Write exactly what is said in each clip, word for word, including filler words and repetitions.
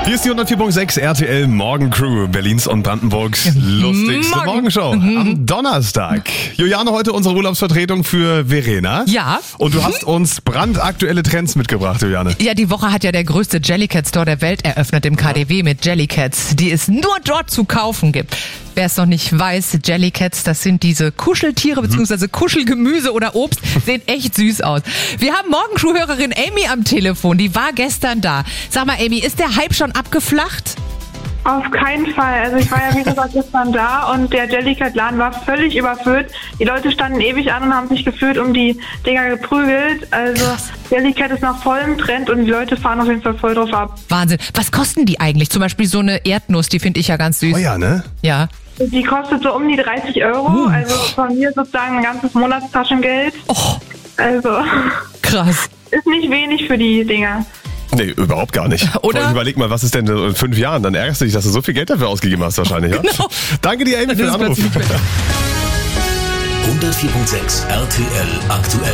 Hier ist die hundertvier Punkt sechs R T L Morgencrew, Berlins und Brandenburgs lustigste Morgen. Morgenshow Mhm. am Donnerstag. Juliane, heute unsere Urlaubsvertretung für Verena. Ja. Und du hast uns brandaktuelle Trends mitgebracht, Juliane. Ja, die Woche hat ja der größte Jellycat Store der Welt eröffnet im K D W mit Jellycats, die es nur dort zu kaufen gibt. Wer es noch nicht weiß, Jellycats, das sind diese Kuscheltiere bzw. Kuschelgemüse oder Obst, sehen echt süß aus. Wir haben Morgenshow-Hörerin Amy am Telefon, die war gestern da. Sag mal, Amy, ist der Hype schon abgeflacht? Auf keinen Fall. Also ich war ja wie gesagt gestern da und der Jellycat-Laden war völlig überfüllt. Die Leute standen ewig an und haben sich gefühlt um die Dinger geprügelt. Also Jellycat ist nach vollem Trend und die Leute fahren auf jeden Fall voll drauf ab. Wahnsinn. Was kosten die eigentlich? Zum Beispiel so eine Erdnuss, die finde ich ja ganz süß. Oh ja, ne? Ja. Die kostet so um die dreißig Euro. Uh. Also von mir sozusagen ein ganzes Monatstaschengeld. Oh, Also krass. ist nicht wenig für die Dinger. Nee, überhaupt gar nicht. Oder? Vor allem überleg mal, was ist denn in fünf Jahren? Dann ärgerst du dich, dass du so viel Geld dafür ausgegeben hast wahrscheinlich. Ja? Genau. Danke dir, Amy, für den Das ist Anruf. plötzlich weg. hundertvier Punkt sechs R T L aktuell.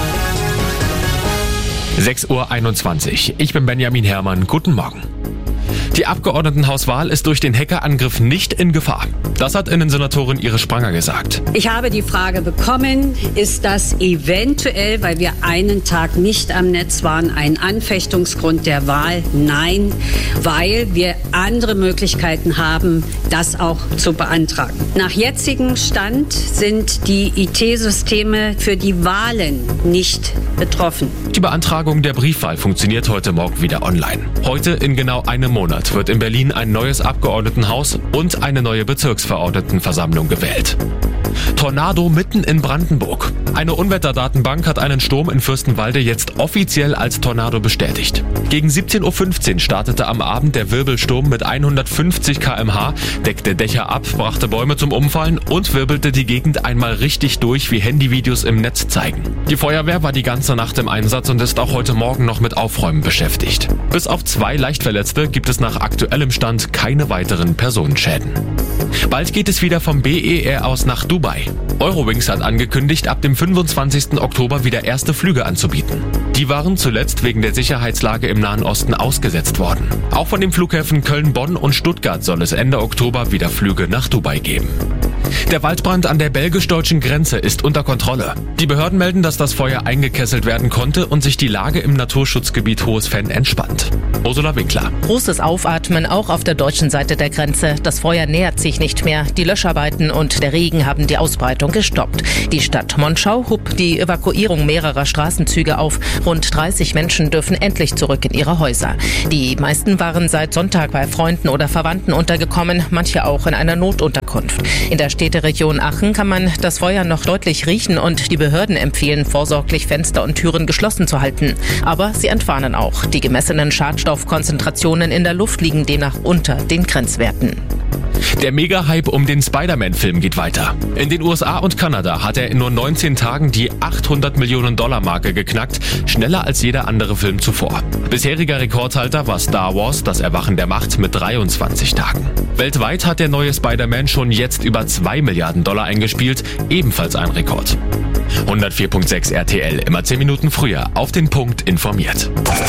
sechs Uhr einundzwanzig. Ich bin Benjamin Herrmann. Guten Morgen. Die Abgeordnetenhauswahl ist durch den Hackerangriff nicht in Gefahr. Das hat Innensenatorin Iris Spranger gesagt. Ich habe die Frage bekommen, ist das eventuell, weil wir einen Tag nicht am Netz waren, ein Anfechtungsgrund der Wahl? Nein, weil wir andere Möglichkeiten haben, das auch zu beantragen. Nach jetzigem Stand sind die I T-Systeme für die Wahlen nicht betroffen. Die Beantragung der Briefwahl funktioniert heute Morgen wieder online. Heute in genau einem Monat wird in Berlin ein neues Abgeordnetenhaus und eine neue Bezirksverordnetenversammlung gewählt. Tornado mitten in Brandenburg. Eine Unwetterdatenbank hat einen Sturm in Fürstenwalde jetzt offiziell als Tornado bestätigt. Gegen siebzehn Uhr fünfzehn startete am Abend der Wirbelsturm mit hundertfünfzig Kilometer pro Stunde, deckte Dächer ab, brachte Bäume zum Umfallen und wirbelte die Gegend einmal richtig durch, wie Handyvideos im Netz zeigen. Die Feuerwehr war die ganze Nacht im Einsatz und ist auch heute Morgen noch mit Aufräumen beschäftigt. Bis auf zwei Leichtverletzte gibt es nach aktuellem Stand keine weiteren Personenschäden. Bald geht es wieder vom B E R aus nach Dubai. Eurowings hat angekündigt, ab dem fünfundzwanzigsten Oktober wieder erste Flüge anzubieten. Die waren zuletzt wegen der Sicherheitslage im Nahen Osten ausgesetzt worden. Auch von den Flughäfen Köln, Bonn und Stuttgart soll es Ende Oktober wieder Flüge nach Dubai geben. Der Waldbrand an der belgisch-deutschen Grenze ist unter Kontrolle. Die Behörden melden, dass das Feuer eingekesselt werden konnte und sich die Lage im Naturschutzgebiet Hohes Venn entspannt. Ursula Winkler. Großes Aufatmen auch auf der deutschen Seite der Grenze. Das Feuer nähert sich nicht mehr. Die Löscharbeiten und der Regen haben die Ausbreitung gestoppt. Die Stadt Monschau hob die Evakuierung mehrerer Straßenzüge auf. Rund dreißig Menschen dürfen endlich zurück in ihre Häuser. Die meisten waren seit Sonntag bei Freunden oder Verwandten untergekommen, manche auch in einer Notunterkunft. In der Städteregion Aachen kann man das Feuer noch deutlich riechen und die Behörden empfehlen, vorsorglich Fenster und Türen geschlossen zu halten. Aber sie entwarnen auch. Die gemessenen Schadstoffkonzentrationen in der Luft liegen demnach unter den Grenzwerten. Der Mega-Hype um den Spider-Man-Film geht weiter. In den U S A und Kanada hat er in nur neunzehn Tagen die achthundert Millionen Dollar Marke geknackt, schneller als jeder andere Film zuvor. Bisheriger Rekordhalter war Star Wars, das Erwachen der Macht, mit dreiundzwanzig Tagen. Weltweit hat der neue Spider-Man schon jetzt über zwei Milliarden Dollar eingespielt, ebenfalls ein Rekord. hundertvier Punkt sechs R T L, immer zehn Minuten früher, auf den Punkt informiert.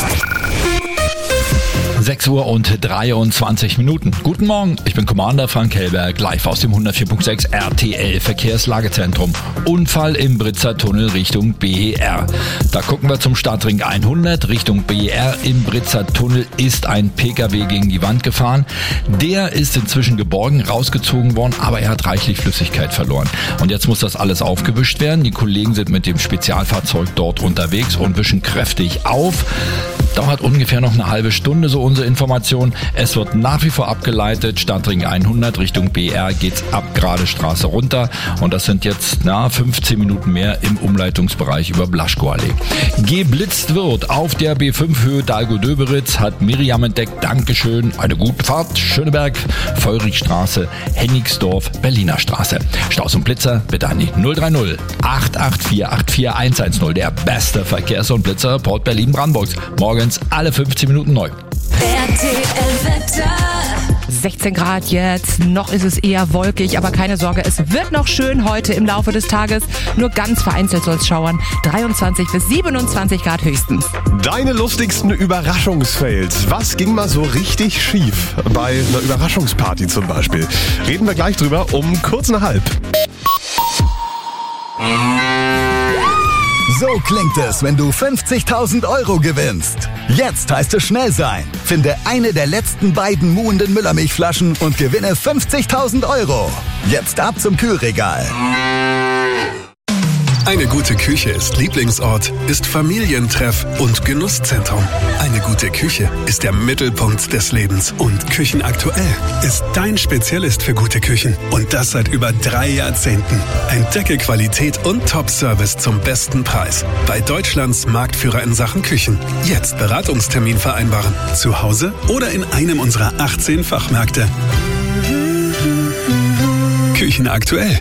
sechs Uhr und dreiundzwanzig Minuten. Guten Morgen, ich bin Commander Frank Hellberg, live aus dem hundertvier Punkt sechs R T L Verkehrslagezentrum. Unfall im Britzer Tunnel Richtung B E R. Da gucken wir zum Stadtring hundert Richtung B E R. Im Britzer Tunnel ist ein P K W gegen die Wand gefahren. Der ist inzwischen geborgen, rausgezogen worden, aber er hat reichlich Flüssigkeit verloren. Und jetzt muss das alles aufgewischt werden. Die Kollegen sind mit dem Spezialfahrzeug dort unterwegs und wischen kräftig auf. Dauert ungefähr noch eine halbe Stunde, so unsere Information. Es wird nach wie vor abgeleitet. Stadtring hundert Richtung B R geht's ab gerade Straße runter. Und das sind jetzt na, fünfzehn Minuten mehr im Umleitungsbereich über Blaschkoallee. Geblitzt wird auf der B fünf Höhe Dahlgow-Döberitz, hat Miriam entdeckt. Dankeschön. Eine gute Fahrt. Schöneberg, Feurigstraße, Hennigsdorf, Berliner Straße. Staus und Blitzer bitte an die null drei null acht acht vier acht vier eins eins null. Der beste Verkehrs- und Blitzerreport Berlin-Brandenburgs. Morgens alle fünfzehn Minuten neu. R T L Wetter. sechzehn Grad jetzt. Noch ist es eher wolkig, aber keine Sorge, es wird noch schön heute im Laufe des Tages. Nur ganz vereinzelt soll es schauern. dreiundzwanzig bis siebenundzwanzig Grad höchstens. Deine lustigsten Überraschungsfails. Was ging mal so richtig schief? Bei einer Überraschungsparty zum Beispiel. Reden wir gleich drüber um kurz nach halb. So klingt es, wenn du fünfzigtausend Euro gewinnst. Jetzt heißt es schnell sein. Finde eine der letzten beiden muhenden Müllermilchflaschen und gewinne fünfzigtausend Euro. Jetzt ab zum Kühlregal. Eine gute Küche ist Lieblingsort, ist Familientreff und Genusszentrum. Eine gute Küche ist der Mittelpunkt des Lebens. Und Küchenaktuell ist dein Spezialist für gute Küchen. Und das seit über drei Jahrzehnten. Entdecke Qualität und Top-Service zum besten Preis. Bei Deutschlands Marktführer in Sachen Küchen. Jetzt Beratungstermin vereinbaren. Zu Hause oder in einem unserer achtzehn Fachmärkte. Küchenaktuell.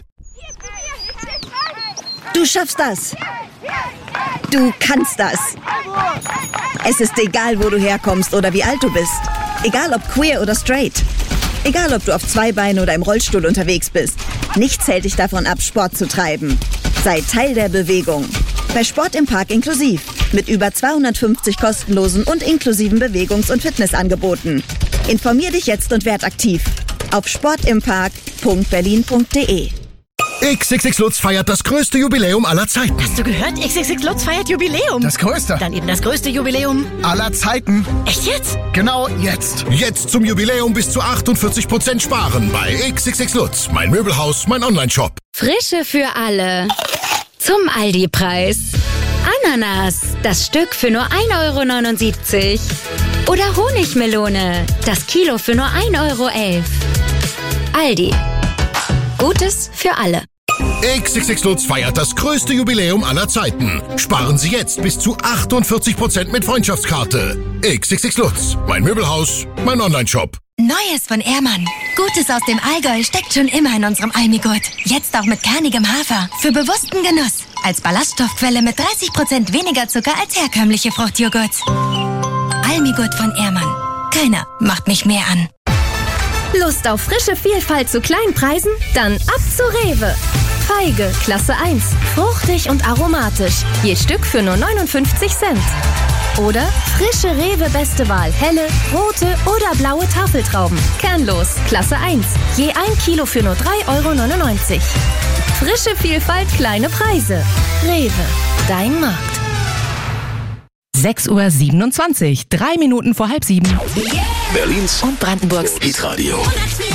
Du schaffst das. Du kannst das. Es ist egal, wo du herkommst oder wie alt du bist. Egal, ob queer oder straight. Egal, ob du auf zwei Beinen oder im Rollstuhl unterwegs bist. Nichts hält dich davon ab, Sport zu treiben. Sei Teil der Bewegung. Bei Sport im Park inklusiv. Mit über zweihundertfünfzig kostenlosen und inklusiven Bewegungs- und Fitnessangeboten. Informier dich jetzt und werd aktiv. Auf sportimpark punkt berlin punkt de. X X X Lutz feiert das größte Jubiläum aller Zeiten. Hast du gehört? X X X Lutz feiert Jubiläum. Das größte. Dann eben das größte Jubiläum aller Zeiten. Echt jetzt? Genau jetzt. Jetzt zum Jubiläum bis zu achtundvierzig Prozent sparen bei X X X Lutz. Mein Möbelhaus, mein Onlineshop. Frische für alle. Zum Aldi-Preis. Ananas, das Stück für nur ein Euro neunundsiebzig. Oder Honigmelone, das Kilo für nur ein Euro elf. Aldi. Gutes für alle. X X X Lutz feiert das größte Jubiläum aller Zeiten. Sparen Sie jetzt bis zu achtundvierzig Prozent mit Freundschaftskarte. X X X Lutz, mein Möbelhaus, mein Onlineshop. Neues von Ehrmann. Gutes aus dem Allgäu steckt schon immer in unserem Almigurt. Jetzt auch mit kernigem Hafer. Für bewussten Genuss. Als Ballaststoffquelle mit dreißig Prozent weniger Zucker als herkömmliche Fruchtjoghurt. Almigurt von Ehrmann. Keiner macht mich mehr an. Lust auf frische Vielfalt zu kleinen Preisen? Dann ab zu Rewe. Feige, Klasse eins. Fruchtig und aromatisch. Je Stück für nur neunundfünfzig Cent. Oder frische Rewe Beste Wahl. Helle, rote oder blaue Tafeltrauben. Kernlos, Klasse eins. Je ein Kilo für nur drei Euro neunundneunzig. Frische Vielfalt, kleine Preise. Rewe, dein Markt. sechs Uhr siebenundzwanzig, drei Minuten vor halb sieben. Berlins und Brandenburgs Hitradio.